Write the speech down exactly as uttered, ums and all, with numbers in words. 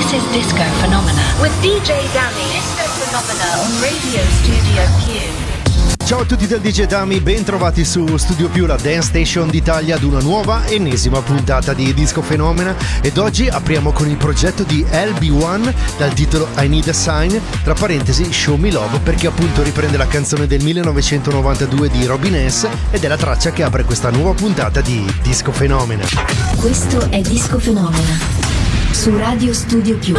This is Disco Phenomena with D J Dammy. Disco Phenomena on Radio Studio Q. Ciao a tutti del D J Dammy, ben trovati su Studio Più, la dance station d'Italia, ad una nuova ennesima puntata di Disco Phenomena. Ed oggi apriamo con il progetto di L B one dal titolo I Need a Sign, tra parentesi Show Me Love, perché appunto riprende la canzone del millenovecentonovantadue di Robin S. ed è la traccia che apre questa nuova puntata di Disco Phenomena. Questo è Disco Phenomena su Radio Studio Più.